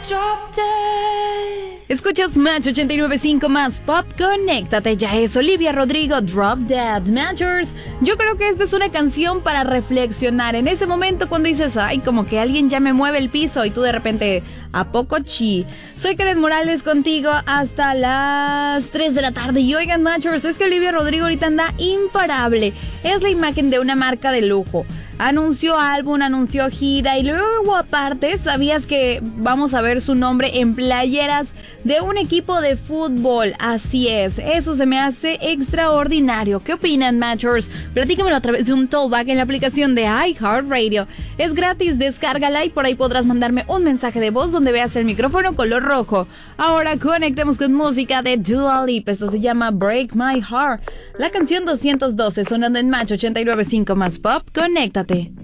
Escuchas Match 89.5 más Pop, conéctate, ya es Olivia Rodrigo, Drop Dead. Matchers, yo creo que esta es una canción para reflexionar en ese momento cuando dices, ay, como que alguien ya me mueve el piso y tú de repente, ¿a poco chi? Soy Karen Morales contigo hasta las 3 de la tarde y oigan Matchers, es que Olivia Rodrigo ahorita anda imparable, es la imagen de una marca de lujo. Anunció álbum, anunció gira y luego aparte, ¿sabías que vamos a ver su nombre en playeras de un equipo de fútbol? Así es, eso se me hace extraordinario. ¿Qué opinan, Matchers? Platícamelo a través de un tollback en la aplicación de iHeartRadio. Es gratis, descárgala y por ahí podrás mandarme un mensaje de voz donde veas el micrófono color rojo. Ahora conectemos con música de Dua Lipa. Esto se llama Break My Heart. La canción 212 sonando en Match 89.5 más Pop. Conéctate.